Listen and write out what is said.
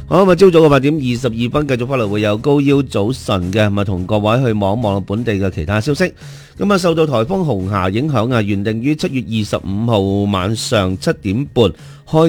好，咁啊，朝早嘅8:22繼續翻嚟會有高腰早晨嘅，咁啊，同各位去望一望本地嘅其他消息。咁啊，受到颱風紅霞影響啊，原定於7月25號晚上7點半開